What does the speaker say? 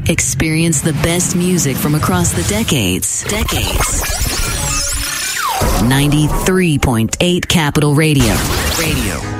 Experience the best music from across the decades. 93.8 Capital Radio.